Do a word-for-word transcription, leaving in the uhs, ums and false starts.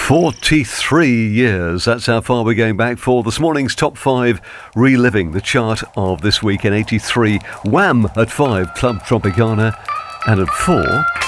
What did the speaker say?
forty-three years, that's how far we're going back for this morning's top five, reliving the chart of this week. In eighty-three, Wham! At five, Club Tropicana, and at four,